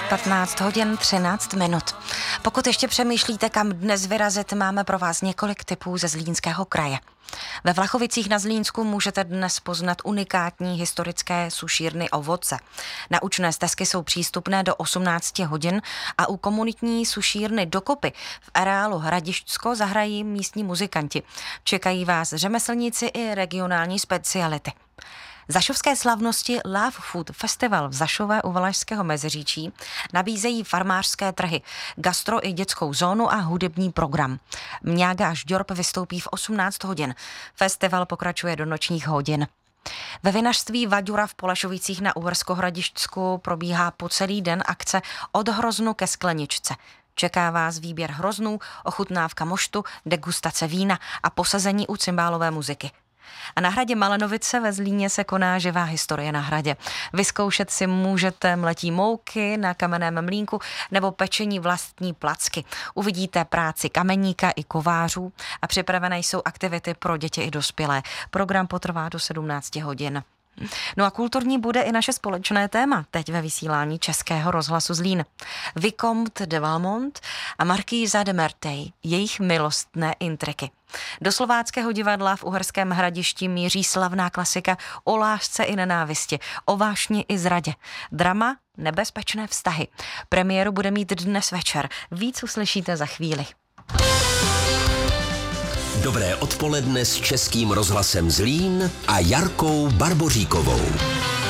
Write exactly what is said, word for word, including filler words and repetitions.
patnáct hodin třináct minut. Pokud ještě přemýšlíte, kam dnes vyrazit, máme pro vás několik tipů ze Zlínského kraje. Ve Vlachovicích na Zlínsku můžete dnes poznat unikátní historické sušírny Ovoce. Naučné stezky jsou přístupné do osmnáct hodin a u komunitní sušírny Dokopy v areálu Hradišťsko zahrají místní muzikanti. Čekají vás řemeslníci i regionální speciality. Zašovské slavnosti Love Food Festival v Zašové u Valašského Meziříčí nabízejí farmářské trhy, gastro i dětskou zónu a hudební program. Mňága až Ďorb vystoupí v osmnáct hodin. Festival pokračuje do nočních hodin. Ve vinařství Vaďura v Polešovicích na Uhersko-Hradišťsku probíhá po celý den akce Od hroznu ke skleničce. Čeká vás výběr hroznů, ochutnávka moštu, degustace vína a posazení u cymbálové muziky. A na hradě Malenovice ve Zlíně se koná živá historie na hradě. Vyzkoušet si můžete mletí mouky na kamenném mlýnku nebo pečení vlastní placky. Uvidíte práci kameníka i kovářů a připravené jsou aktivity pro děti i dospělé. Program potrvá do sedmnáct hodin. No a kulturní bude i naše společné téma, teď ve vysílání Českého rozhlasu Zlín. Vicomte de Valmont a Markýza de Merteuil, jejich milostné intriky. Do Slováckého divadla v Uherském Hradišti míří slavná klasika o lásce i nenávisti, o vášni i zradě. Drama Nebezpečné vztahy. Premiéru bude mít dnes večer. Víc uslyšíte za chvíli. Dobré odpoledne s Českým rozhlasem Zlín a Jarkou Barboříkovou.